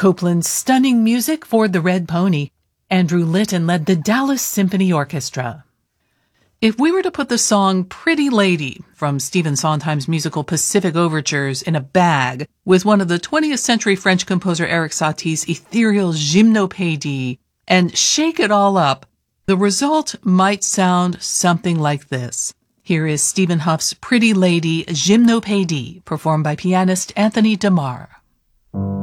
Copland's stunning music for The Red Pony. Andrew Litton led the Dallas Symphony Orchestra. If we were to put the song Pretty Lady from Stephen Sondheim's musical Pacific Overtures in a bag with one of the 20th century French composer Erik Satie's ethereal gymnopédies and shake it all up, the result might sound something like this. Here is Stephen Huff's Pretty Lady Gymnopédie, performed by pianist Anthony Damar.